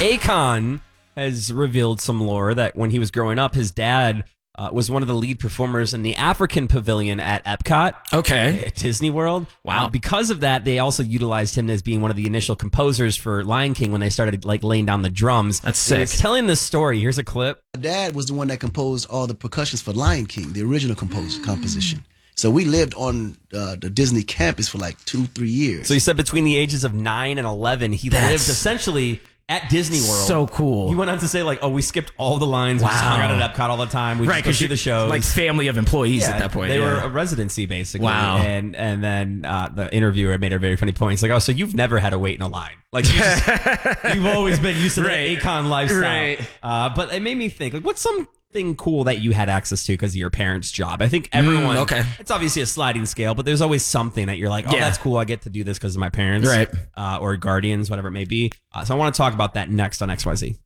Akon has revealed some lore that when he was growing up, his dad was one of the lead performers in the African Pavilion at Epcot. Okay. At Disney World. Wow. Because of that, they also utilized him as being one of the initial composers for Lion King when they started like laying down the drums. That's And sick. he's telling this story. Here's a clip. My dad was the one that composed all the percussions for Lion King, the original composition. So we lived on the Disney campus for like 2-3 years. So he said between the ages of 9 and 11, he lived essentially at Disney World. So cool. He went on to say like, we skipped all the lines. We just hung out at Epcot all the time. We just go see the shows. Like family of employees at that point. They were a residency basically. Wow. And then the interviewer made a very funny point. He's like, so you've never had to wait in a line. Like you've always been used to the Akon lifestyle. Right. But it made me think, like, what's something cool that you had access to because of your parents' job? I think everyone, it's obviously a sliding scale, but there's always something that you're like, that's cool. I get to do this because of my parents, or guardians, whatever it may be. So I want to talk about that next on XYZ.